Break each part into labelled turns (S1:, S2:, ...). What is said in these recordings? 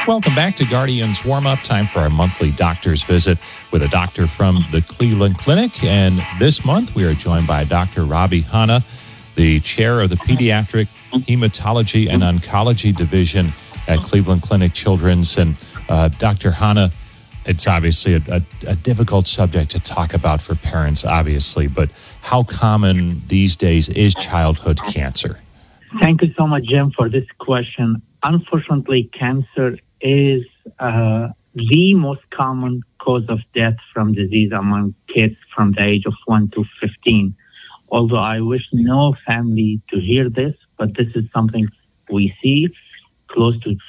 S1: Welcome back to Guardians Warm-Up. Time for our monthly doctor's visit with a doctor from the Cleveland Clinic. And this month we are joined by Dr. Robbie Hanna, the chair of the Pediatric Hematology and Oncology Division at Cleveland Clinic Children's. And Dr. Hanna, it's obviously a difficult subject to talk about for parents, obviously, but how common these days is childhood cancer?
S2: Thank you so much, Jim, for this question. Unfortunately, cancer is the most common cause of death from disease among kids from the age of 1 to 15. Although I wish no family to hear this, but this is something we see. Close to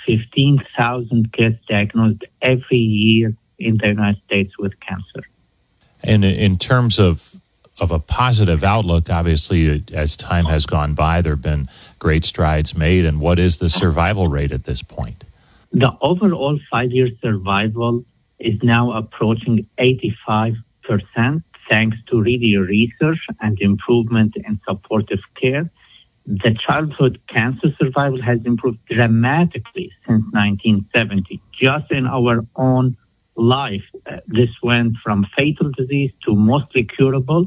S2: 15,000 kids diagnosed every year in the United States with cancer.
S1: And in terms of a positive outlook, obviously, as time has gone by, there have been great strides made. And what is the survival rate at this point?
S2: The overall 5-year survival is now approaching 85%, thanks to really research and improvement in supportive care. The childhood cancer survival has improved dramatically since 1970. Just in our own life, this went from fatal disease to mostly curable.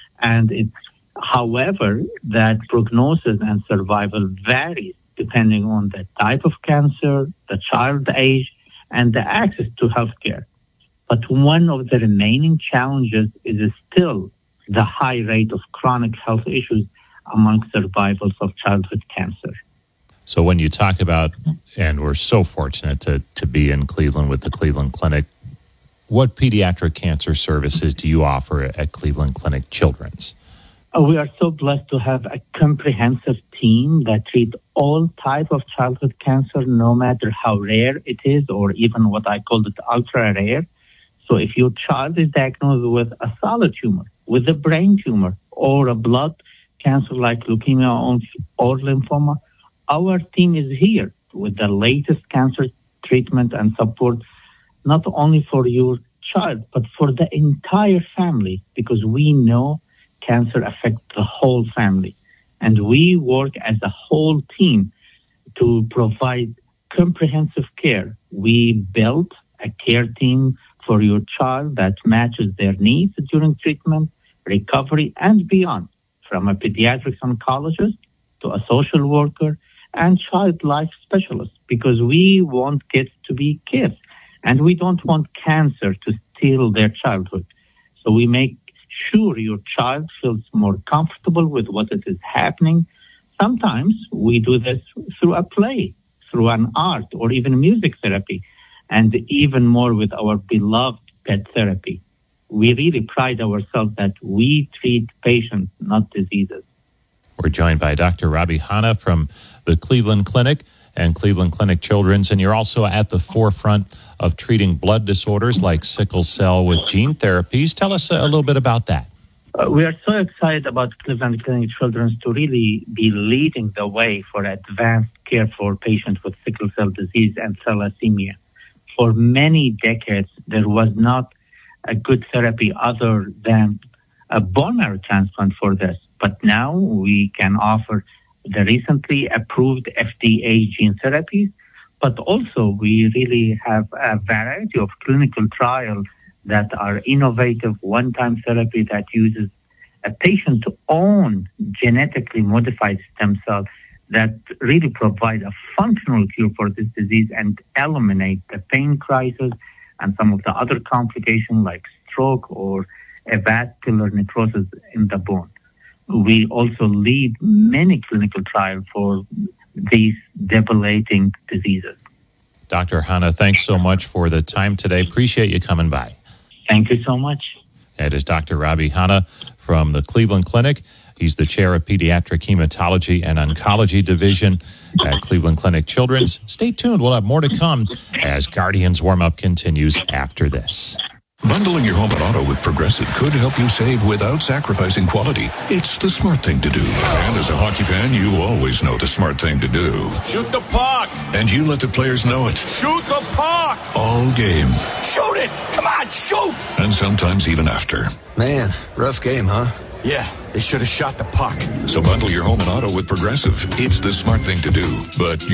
S2: And however, that prognosis and survival varies depending on the type of cancer, the child age, and the access to healthcare. But one of the remaining challenges is still the high rate of chronic health issues among survivors of childhood cancer.
S1: So when you talk about, and we're so fortunate to be in Cleveland with the Cleveland Clinic, what pediatric cancer services do you offer at Cleveland Clinic Children's?
S2: We are so blessed to have a comprehensive team that treats all types of childhood cancer, no matter how rare it is, or even what I call it ultra rare. So if your child is diagnosed with a solid tumor, with a brain tumor, or a blood cancer like leukemia or lymphoma, our team is here with the latest cancer treatment and support, not only for your child, but for the entire family, because we know cancer affects the whole family. And we work as a whole team to provide comprehensive care. We built a care team for your child that matches their needs during treatment, recovery, and beyond, from a pediatrics oncologist to a social worker and child life specialist, because we want kids to be kids. And we don't want cancer to steal their childhood. So we make sure your child feels more comfortable with what it is happening. Sometimes we do this through a play, through an art, or even music therapy, and even more with our beloved pet therapy. We really pride ourselves that we treat patients, not diseases.
S1: We're joined by Dr. Robbie Hanna from the Cleveland Clinic and Cleveland Clinic Children's, and you're also at the forefront of treating blood disorders like sickle cell with gene therapies. Tell us a little bit about that.
S2: We are so excited about Cleveland Clinic Children's to really be leading the way for advanced care for patients with sickle cell disease and thalassemia. For many decades, there was not a good therapy other than a bone marrow transplant for this. But now we can offer the recently approved FDA gene therapies, but also we really have a variety of clinical trials that are innovative one-time therapy that uses a patient's own genetically modified stem cells that really provide a functional cure for this disease and eliminate the pain crisis and some of the other complications like stroke or a vascular necrosis in the bone. We also lead many clinical trials for these debilitating diseases.
S1: Dr. Hanna, thanks so much for the time today. Appreciate you coming by.
S2: Thank you so much.
S1: That is Dr. Robbie Hanna from the Cleveland Clinic. He's the chair of Pediatric Hematology and Oncology Division at Cleveland Clinic Children's. Stay tuned. We'll have more to come as Guardians Warm-Up continues after this.
S3: Bundling your home and auto with Progressive could help you save without sacrificing quality. It's the smart thing to do. And as a hockey fan, you always know the smart thing to do.
S4: Shoot the puck!
S3: And you let the players know it.
S4: Shoot the puck!
S3: All game.
S4: Shoot it! Come on, shoot!
S3: And sometimes even after.
S5: Man, rough game, huh?
S4: Yeah, they should have shot the puck.
S3: So bundle your home and auto with Progressive. It's the smart thing to do. But you